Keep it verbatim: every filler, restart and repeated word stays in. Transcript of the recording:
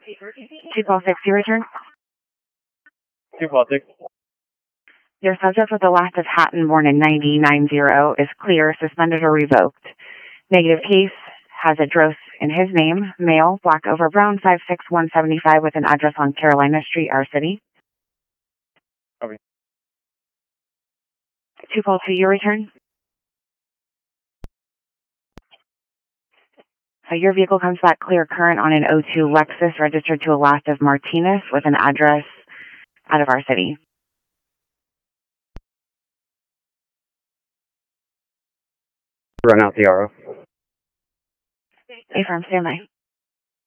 two call six, you return? two call six. Your subject with the last of Hatton, born in ninety ninety, is clear, suspended, or revoked. Negative case has address in his name, male, black over brown, five six, one seventy-five, with an address on Carolina Street, our city. Okay. two call two, your return? Uh, your vehicle comes back clear current on an oh two Lexus registered to a last of Martinez with an address out of our city. Run out the R O. A firm, stand by.